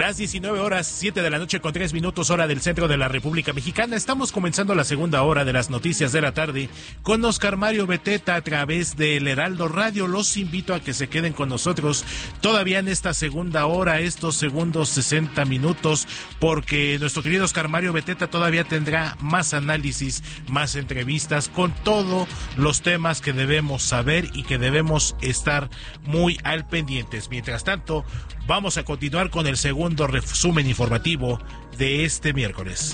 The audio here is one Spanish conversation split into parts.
Las 19 horas, 7 de la noche con 3 minutos, hora del centro de la República Mexicana. Estamos comenzando la segunda hora de las noticias de la tarde con Oscar Mario Beteta a través del Heraldo Radio. Los invito a que se queden con nosotros todavía en esta segunda hora, estos segundos 60 minutos, porque nuestro querido Oscar Mario Beteta todavía tendrá más análisis, más entrevistas con todos los temas que debemos saber y que debemos estar muy al pendientes. Mientras tanto, vamos a continuar con el segundo resumen informativo de este miércoles.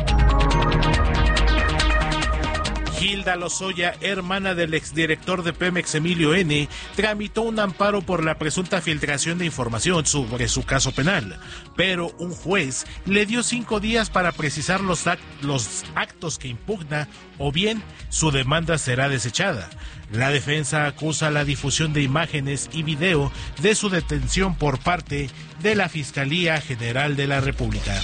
Hilda Lozoya, hermana del exdirector de Pemex, Emilio N., tramitó un amparo por la presunta filtración de información sobre su caso penal, pero un juez le dio 5 días para precisar los actos que impugna o bien su demanda será desechada. La defensa acusa la difusión de imágenes y video de su detención por parte de la Fiscalía General de la República.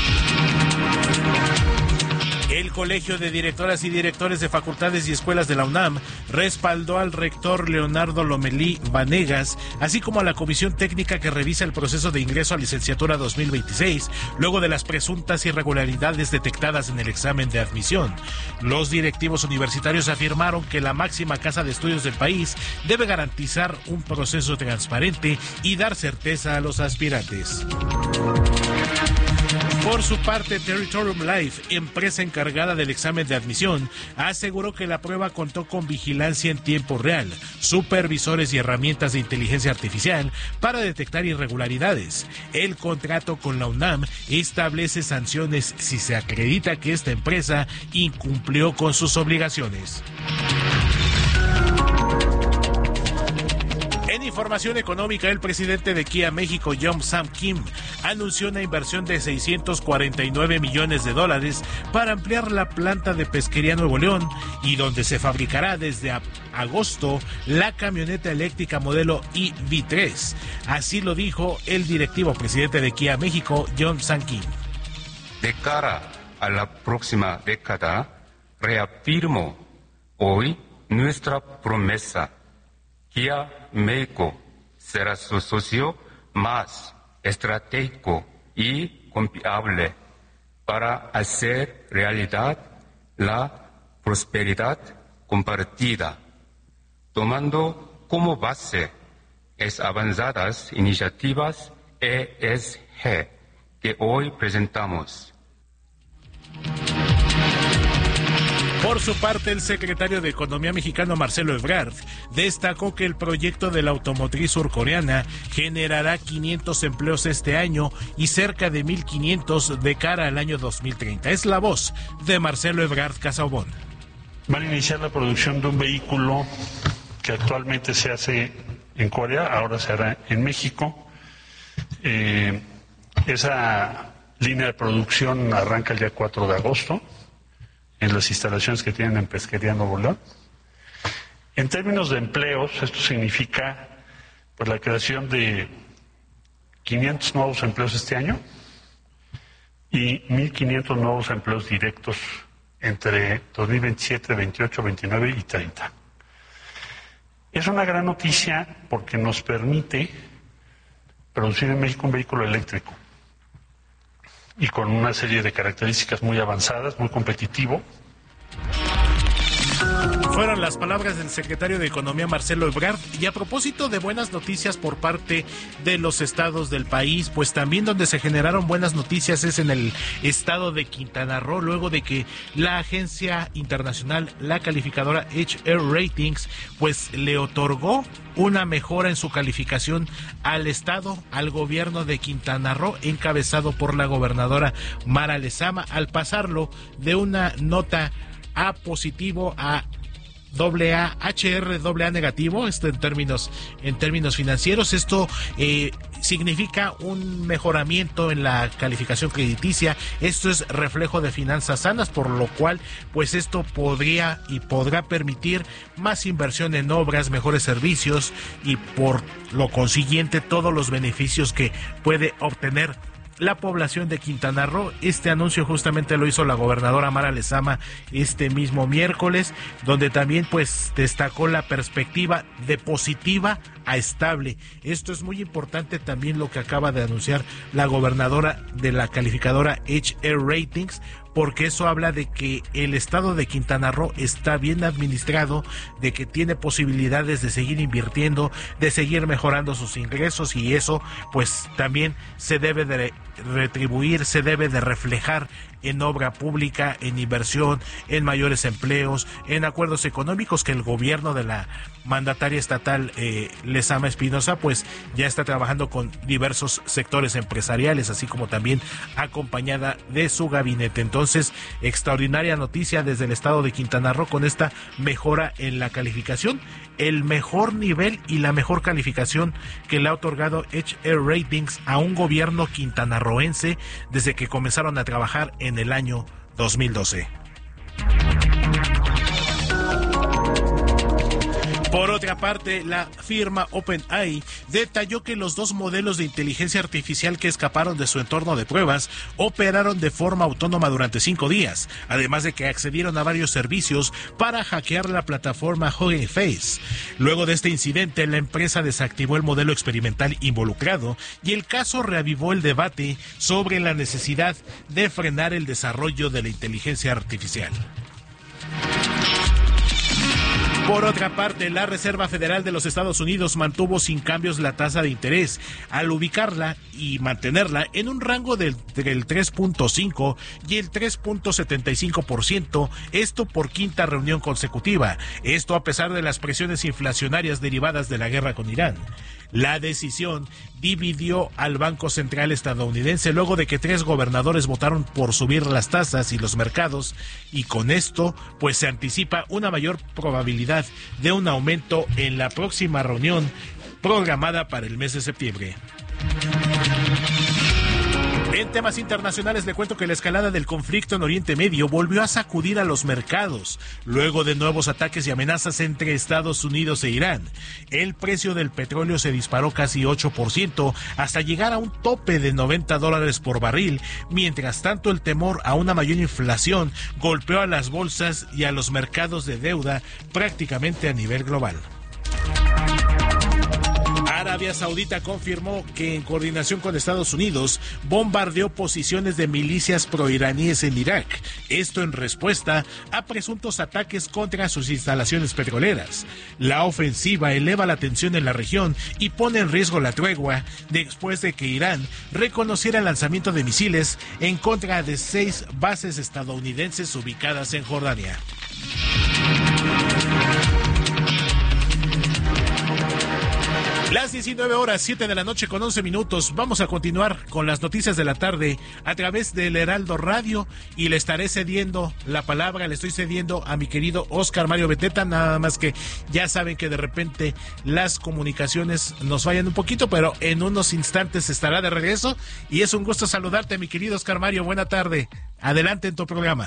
El Colegio de Directoras y Directores de Facultades y Escuelas de la UNAM respaldó al rector Leonardo Lomelí Vanegas, así como a la Comisión Técnica que revisa el proceso de ingreso a licenciatura 2026, luego de las presuntas irregularidades detectadas en el examen de admisión. Los directivos universitarios afirmaron que la máxima casa de estudios del país debe garantizar un proceso transparente y dar certeza a los aspirantes. Por su parte, Territorium Life, empresa encargada del examen de admisión, aseguró que la prueba contó con vigilancia en tiempo real, supervisores y herramientas de inteligencia artificial para detectar irregularidades. El contrato con la UNAM establece sanciones si se acredita que esta empresa incumplió con sus obligaciones. En información económica, el presidente de Kia México, Yong-Sam Kim, anunció una inversión de $649 millones para ampliar la planta de Pesquería Nuevo León y donde se fabricará desde agosto la camioneta eléctrica modelo EV3. Así lo dijo el directivo presidente de Kia México, Yong-Sam Kim. De cara a la próxima década, reafirmo hoy nuestra promesa. Kia México será su socio más estratégico y confiable para hacer realidad la prosperidad compartida, tomando como base las avanzadas iniciativas ESG que hoy presentamos. Por su parte, el secretario de Economía mexicano, Marcelo Ebrard, destacó que el proyecto de la automotriz surcoreana generará 500 empleos este año y cerca de 1,500 de cara al año 2030. Es la voz de Marcelo Ebrard Casaubon. Van a iniciar la producción de un vehículo que actualmente se hace en Corea, ahora se hará en México. Esa línea de producción arranca el día 4 de agosto. En las instalaciones que tienen en Pesquería Nuevo León. En términos de empleos, esto significa pues, la creación de 500 nuevos empleos este año y 1,500 nuevos empleos directos entre 2027, 28, 29 y 30. Es una gran noticia porque nos permite producir en México un vehículo eléctrico y con una serie de características muy avanzadas, muy competitivo. Fueron las palabras del secretario de Economía, Marcelo Ebrard. Y a propósito de buenas noticias por parte de los estados del país, pues también donde se generaron buenas noticias es en el estado de Quintana Roo, luego de que la agencia internacional, la calificadora HR Ratings, pues le otorgó una mejora en su calificación al estado, al gobierno de Quintana Roo, encabezado por la gobernadora Mara Lezama, al pasarlo de una nota A positivo a AA, HR AA negativo, esto en términos financieros. Esto significa un mejoramiento en la calificación crediticia. Esto es reflejo de finanzas sanas, por lo cual pues esto podrá permitir más inversión en obras, mejores servicios y por lo consiguiente todos los beneficios que puede obtener la población de Quintana Roo. Este anuncio justamente lo hizo la gobernadora Mara Lezama este mismo miércoles, donde también pues destacó la perspectiva de positiva a estable. Esto es muy importante también lo que acaba de anunciar la gobernadora de la calificadora HR Ratings, porque eso habla de que el estado de Quintana Roo está bien administrado, de que tiene posibilidades de seguir invirtiendo, de seguir mejorando sus ingresos, y eso pues también se debe de retribuir, se debe de reflejar en obra pública, en inversión, en mayores empleos, en acuerdos económicos que el gobierno de la mandataria estatal Lezama Espinosa pues ya está trabajando con diversos sectores empresariales, así como también acompañada de su gabinete. Entonces, extraordinaria noticia desde el estado de Quintana Roo con esta mejora en la calificación, el mejor nivel y la mejor calificación que le ha otorgado HR Ratings a un gobierno quintanarroense desde que comenzaron a trabajar en el año 2012. Por otra parte, la firma OpenAI detalló que los dos modelos de inteligencia artificial que escaparon de su entorno de pruebas operaron de forma autónoma durante 5 días, además de que accedieron a varios servicios para hackear la plataforma Hugging Face. Luego de este incidente, la empresa desactivó el modelo experimental involucrado y el caso reavivó el debate sobre la necesidad de frenar el desarrollo de la inteligencia artificial. Por otra parte, la Reserva Federal de los Estados Unidos mantuvo sin cambios la tasa de interés al ubicarla y mantenerla en un rango entre el 3.5 y el 3.75%, esto por quinta reunión consecutiva, esto a pesar de las presiones inflacionarias derivadas de la guerra con Irán. La decisión dividió al Banco Central estadounidense luego de que 3 gobernadores votaron por subir las tasas y los mercados, y con esto pues se anticipa una mayor probabilidad de un aumento en la próxima reunión programada para el mes de septiembre. En temas internacionales le cuento que la escalada del conflicto en Oriente Medio volvió a sacudir a los mercados luego de nuevos ataques y amenazas entre Estados Unidos e Irán. El precio del petróleo se disparó casi 8% hasta llegar a un tope de $90 por barril. Mientras tanto, el temor a una mayor inflación golpeó a las bolsas y a los mercados de deuda prácticamente a nivel global. Arabia Saudita confirmó que en coordinación con Estados Unidos bombardeó posiciones de milicias proiraníes en Irak, esto en respuesta a presuntos ataques contra sus instalaciones petroleras. La ofensiva eleva la tensión en la región y pone en riesgo la tregua después de que Irán reconociera el lanzamiento de misiles en contra de 6 bases estadounidenses ubicadas en Jordania. Las 19 horas, 7 de la noche con 11 minutos. Vamos a continuar con las noticias de la tarde a través del Heraldo Radio y le estaré cediendo la palabra, le estoy cediendo a mi querido Oscar Mario Beteta, nada más que ya saben que de repente las comunicaciones nos fallan un poquito, pero en unos instantes estará de regreso y es un gusto saludarte, mi querido Oscar Mario. Buena tarde. Adelante en tu programa.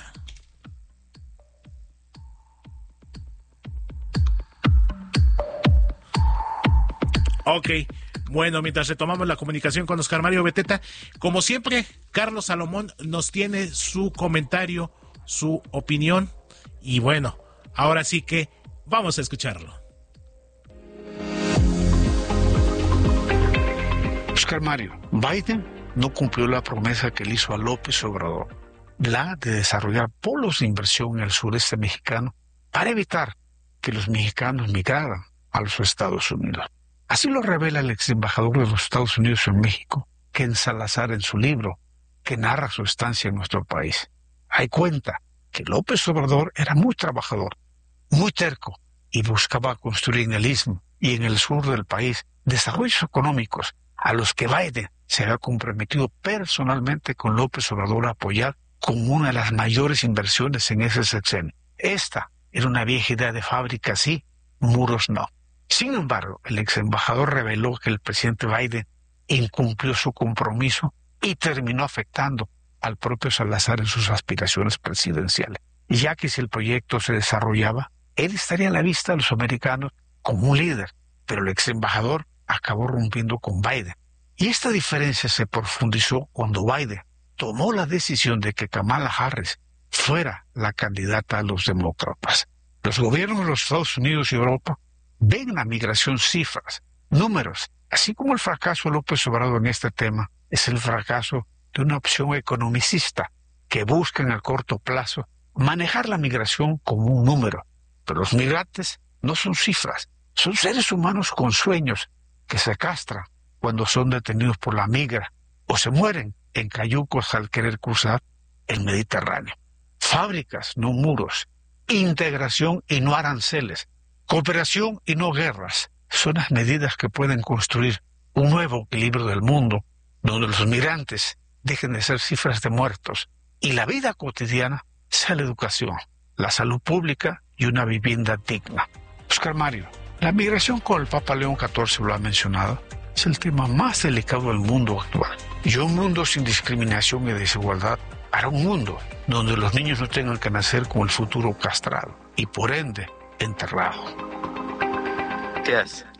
Ok, bueno, mientras retomamos la comunicación con Oscar Mario Beteta, como siempre, Carlos Salomón nos tiene su comentario, su opinión, y bueno, ahora sí que vamos a escucharlo. Oscar Mario, Biden no cumplió la promesa que le hizo a López Obrador, la de desarrollar polos de inversión en el sureste mexicano para evitar que los mexicanos migraran a los Estados Unidos. Así lo revela el ex embajador de los Estados Unidos en México, Ken Salazar, en su libro, que narra su estancia en nuestro país. Ahí cuenta que López Obrador era muy trabajador, muy terco, y buscaba construir en el Istmo y en el sur del país desarrollos económicos a los que Biden se había comprometido personalmente con López Obrador a apoyar como una de las mayores inversiones en ese sexenio. Esta era una vieja idea de fábrica, sí, muros no. Sin embargo, el ex embajador reveló que el presidente Biden incumplió su compromiso y terminó afectando al propio Salazar en sus aspiraciones presidenciales, ya que si el proyecto se desarrollaba, él estaría a la vista de los americanos como un líder, pero el ex embajador acabó rompiendo con Biden Y esta diferencia se profundizó cuando Biden tomó la decisión de que Kamala Harris fuera la candidata de los demócratas. Los gobiernos de los Estados Unidos y Europa ven la migración cifras, números, así como el fracaso de López Obrador en este tema es el fracaso de una opción economicista que busca en el corto plazo manejar la migración como un número. Pero los migrantes no son cifras, son seres humanos con sueños que se castran cuando son detenidos por la migra o se mueren en cayucos al querer cruzar el Mediterráneo. Fábricas, no muros, integración y no aranceles, cooperación y no guerras, son las medidas que pueden construir un nuevo equilibrio del mundo donde los migrantes dejen de ser cifras de muertos y la vida cotidiana sea la educación, la salud pública y una vivienda digna. Oscar Mario, la migración, como el Papa León XIV lo ha mencionado, es el tema más delicado del mundo actual. Y un mundo sin discriminación y desigualdad hará un mundo donde los niños no tengan que nacer con el futuro castrado y por ende enterrado. Gracias.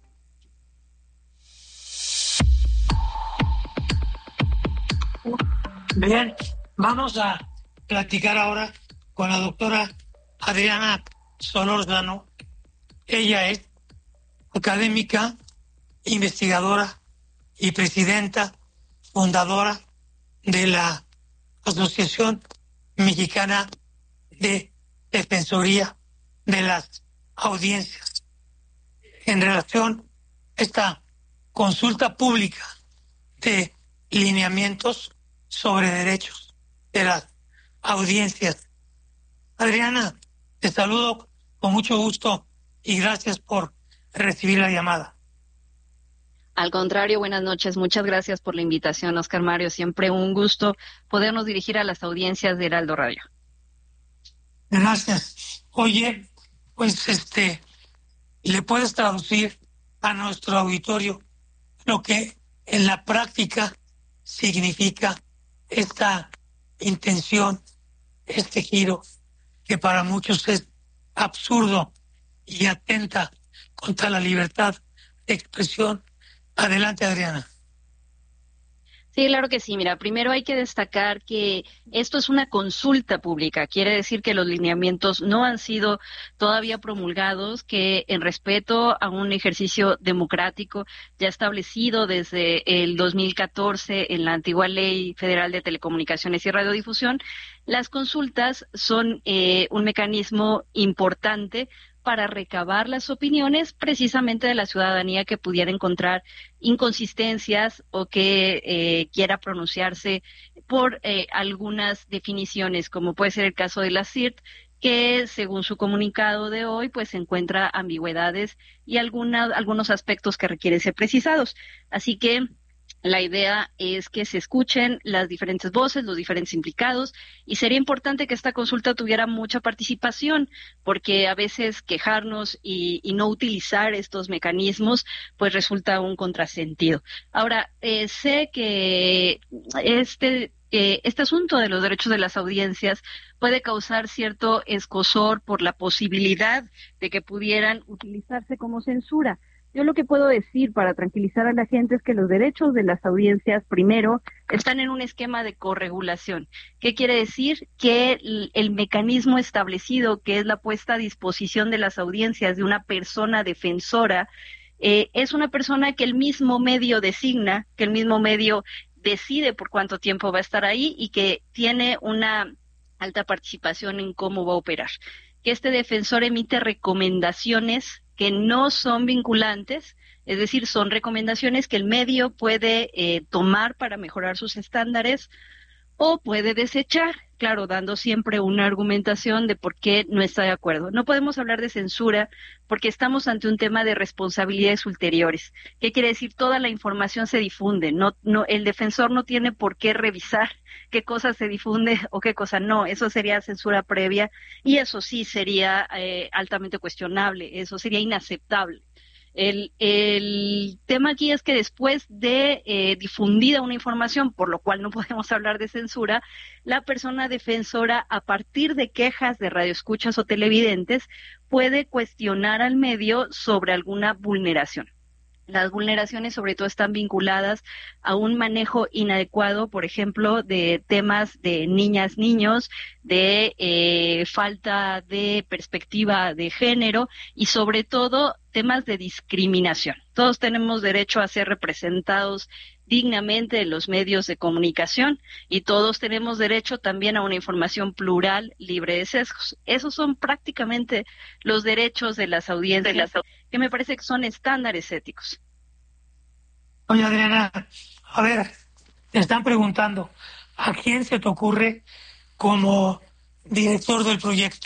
Bien, vamos a platicar ahora con la doctora Adriana Solórzano. Ella es académica, investigadora y presidenta fundadora de la Asociación Mexicana de Defensoría de las Audiencias. En relación a esta consulta pública de lineamientos sobre derechos de las audiencias. Adriana, te saludo con mucho gusto y gracias por recibir la llamada. Al contrario, buenas noches. Muchas gracias por la invitación, Oscar Mario. Siempre un gusto podernos dirigir a las audiencias de Heraldo Radio. Gracias. Oye, pues ¿le puedes traducir a nuestro auditorio lo que en la práctica significa esta intención, este giro, que para muchos es absurdo y atenta contra la libertad de expresión? Adelante, Adriana. Sí, claro que sí. Mira, primero hay que destacar que esto es una consulta pública. Quiere decir que los lineamientos no han sido todavía promulgados, que en respeto a un ejercicio democrático ya establecido desde el 2014 en la antigua Ley Federal de Telecomunicaciones y Radiodifusión, las consultas son un mecanismo importante para recabar las opiniones precisamente de la ciudadanía que pudiera encontrar inconsistencias o que quiera pronunciarse por algunas definiciones, como puede ser el caso de la CIRT, que según su comunicado de hoy, pues encuentra ambigüedades y algunos aspectos que requieren ser precisados. Así que la idea es que se escuchen las diferentes voces, los diferentes implicados, y sería importante que esta consulta tuviera mucha participación, porque a veces quejarnos y no utilizar estos mecanismos, pues resulta un contrasentido. Ahora, sé que este asunto de los derechos de las audiencias puede causar cierto escozor por la posibilidad de que pudieran utilizarse como censura. Yo lo que puedo decir para tranquilizar a la gente es que los derechos de las audiencias, primero, están en un esquema de corregulación. ¿Qué quiere decir? Que el mecanismo establecido, que es la puesta a disposición de las audiencias de una persona defensora, es una persona que el mismo medio designa, que el mismo medio decide por cuánto tiempo va a estar ahí y que tiene una alta participación en cómo va a operar. Que este defensor emite recomendaciones que no son vinculantes, es decir, son recomendaciones que el medio puede tomar para mejorar sus estándares o puede desechar, claro, dando siempre una argumentación de por qué no está de acuerdo. No podemos hablar de censura porque estamos ante un tema de responsabilidades ulteriores. ¿Qué quiere decir? Toda la información se difunde, el defensor no tiene por qué revisar qué cosa se difunde o qué cosa no. Eso sería censura previa y eso sí sería altamente cuestionable, eso sería inaceptable. El tema aquí es que después de difundida una información, por lo cual no podemos hablar de censura, la persona defensora, a partir de quejas de radioescuchas o televidentes, puede cuestionar al medio sobre alguna vulneración. Las vulneraciones sobre todo están vinculadas a un manejo inadecuado, por ejemplo, de temas de niñas, niños, de falta de perspectiva de género y sobre todo temas de discriminación. Todos tenemos derecho a ser representados dignamente en los medios de comunicación y todos tenemos derecho también a una información plural, libre de sesgos. Esos son prácticamente los derechos de las audiencias, que me parece que son estándares éticos. Oye, Adriana, a ver, te están preguntando, ¿a quién se te ocurre como director del proyecto?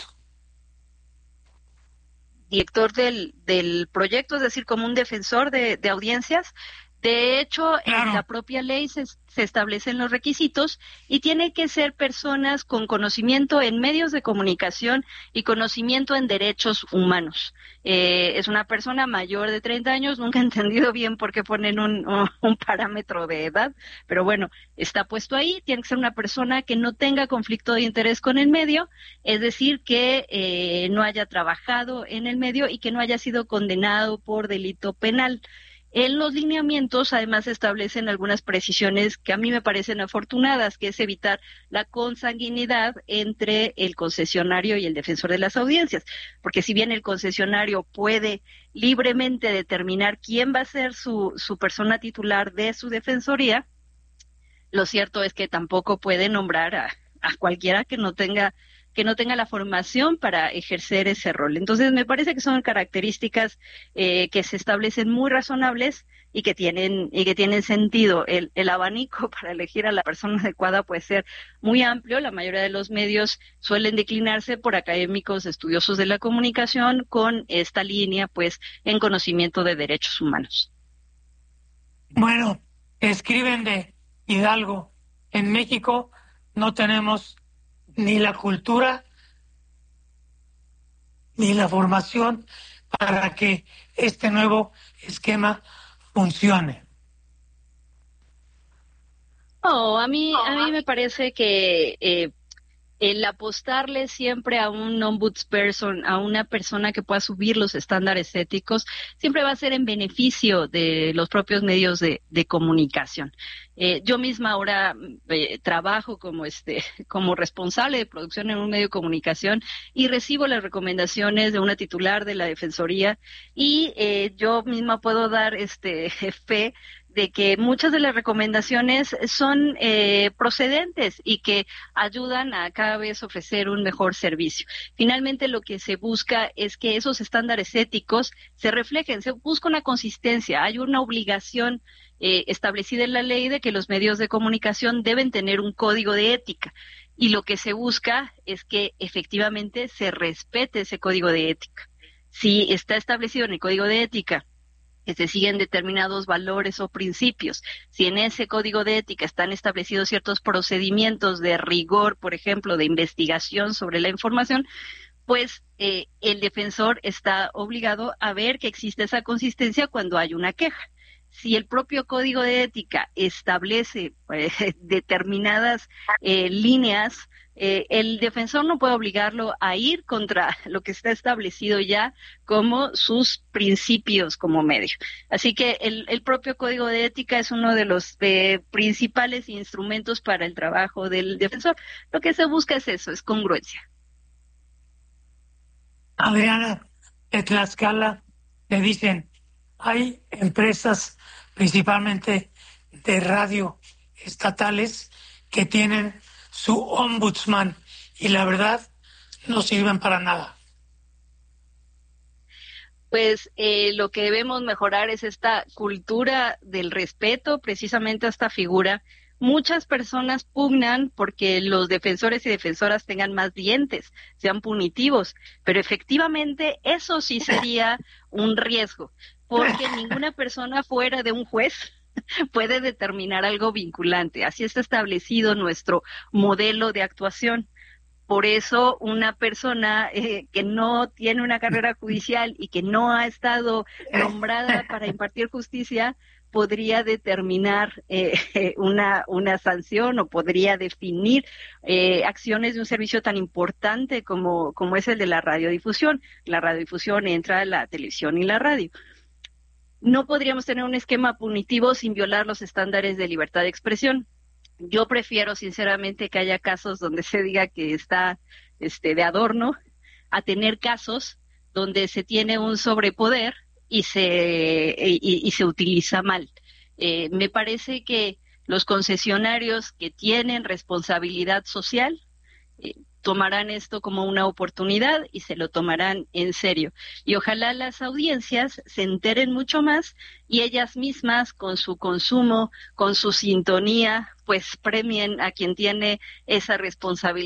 Director del proyecto, es decir, como un defensor de audiencias. De hecho, claro, en la propia ley se establecen los requisitos y tiene que ser personas con conocimiento en medios de comunicación y conocimiento en derechos humanos. Es una persona mayor de 30 años, nunca he entendido bien por qué ponen un parámetro de edad, pero bueno, está puesto ahí. Tiene que ser una persona que no tenga conflicto de interés con el medio, es decir, que no haya trabajado en el medio y que no haya sido condenado por delito penal. En los lineamientos, además, se establecen algunas precisiones que a mí me parecen afortunadas, que es evitar la consanguinidad entre el concesionario y el defensor de las audiencias, porque si bien el concesionario puede libremente determinar quién va a ser su persona titular de su defensoría, lo cierto es que tampoco puede nombrar a cualquiera que no tenga la formación para ejercer ese rol. Entonces, me parece que son características que se establecen muy razonables y que tienen sentido. El abanico para elegir a la persona adecuada puede ser muy amplio. La mayoría de los medios suelen declinarse por académicos estudiosos de la comunicación con esta línea, pues, en conocimiento de derechos humanos. Bueno, escriben de Hidalgo. En México no tenemos ni la cultura ni la formación para que este nuevo esquema funcione. A mí me parece que el apostarle siempre a un ombudsperson, a una persona que pueda subir los estándares éticos, siempre va a ser en beneficio de los propios medios de comunicación. Yo misma ahora trabajo como responsable de producción en un medio de comunicación y recibo las recomendaciones de una titular de la Defensoría y yo misma puedo dar fe de que muchas de las recomendaciones son procedentes y que ayudan a cada vez ofrecer un mejor servicio. Finalmente, lo que se busca es que esos estándares éticos se reflejen, se busca una consistencia, hay una obligación establecida en la ley de que los medios de comunicación deben tener un código de ética y lo que se busca es que efectivamente se respete ese código de ética. Si está establecido en el código de ética que se siguen determinados valores o principios, si en ese código de ética están establecidos ciertos procedimientos de rigor, por ejemplo, de investigación sobre la información, pues el defensor está obligado a ver que existe esa consistencia cuando hay una queja. Si el propio código de ética establece determinadas líneas, el defensor no puede obligarlo a ir contra lo que está establecido ya como sus principios como medio. Así que el propio código de ética es uno de los principales instrumentos para el trabajo del defensor. Lo que se busca es eso, es congruencia. Adriana, de Tlaxcala, le dicen, hay empresas principalmente de radio estatales que tienen su ombudsman y la verdad no sirven para nada. Pues lo que debemos mejorar es esta cultura del respeto precisamente a esta figura. Muchas personas pugnan porque los defensores y defensoras tengan más dientes, sean punitivos, pero efectivamente eso sí sería un riesgo, porque ninguna persona fuera de un juez puede determinar algo vinculante. Así está establecido nuestro modelo de actuación. Por eso una persona que no tiene una carrera judicial y que no ha estado nombrada para impartir justicia podría determinar una sanción o podría definir acciones de un servicio tan importante como es el de la radiodifusión. La radiodifusión entra a la televisión y la radio. no podríamos tener un esquema punitivo sin violar los estándares de libertad de expresión. Yo prefiero, sinceramente, que haya casos donde se diga que está de adorno, a tener casos donde se tiene un sobrepoder y se utiliza mal. Me parece que los concesionarios que tienen responsabilidad social tomarán esto como una oportunidad y se lo tomarán en serio. Y ojalá las audiencias se enteren mucho más y ellas mismas, con su consumo, con su sintonía, pues premien a quien tiene esa responsabilidad.